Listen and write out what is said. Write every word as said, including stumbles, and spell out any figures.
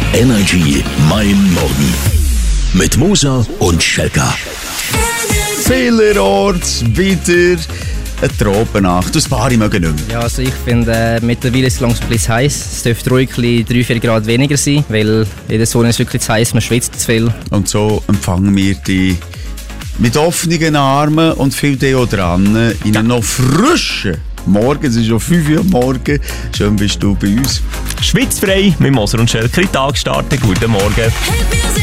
Energy Mein Morgen. Mit Musa und Schelka. Vielerorts wieder eine Tropennacht. Das paar ich mögen nicht mehr. Ja, also ich finde, äh, mittlerweile ist es langsam ein bisschen heiß. Es dürfte ruhig drei vier Grad weniger sein, weil in der Sonne ist es wirklich zu heiß, man schwitzt zu viel. Und so empfangen wir die mit offenen Armen und viel Deodorant in einen noch frischen Morgen. Es ist schon fünf Uhr morgen. Schön bist du bei uns. Schwitzfrei mit Moser und Schelker in den Tag starten. Guten Morgen.